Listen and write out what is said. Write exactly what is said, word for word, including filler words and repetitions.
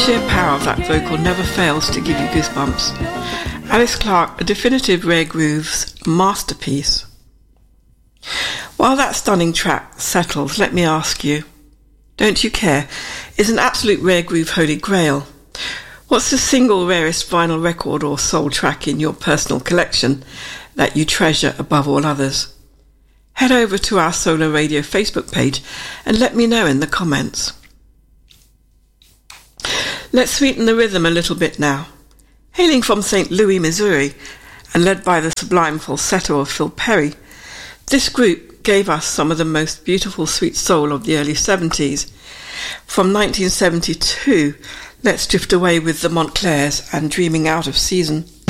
sheer power of that vocal never fails to give you goosebumps. Alice Clark, a definitive Rare Grooves masterpiece. While that stunning track settles, let me ask you, Don't You Care is an absolute Rare Groove holy grail. What's the single rarest vinyl record or soul track in your personal collection that you treasure above all others? Head over to our Solar Radio Facebook page and let me know in the comments. Let's sweeten the rhythm a little bit now. Hailing from Saint Louis, Missouri, and led by the sublime falsetto of Phil Perry, this group gave us some of the most beautiful sweet soul of the early seventies. From nineteen seventy-two, let's drift away with the Montclairs and Dreaming Out of Season.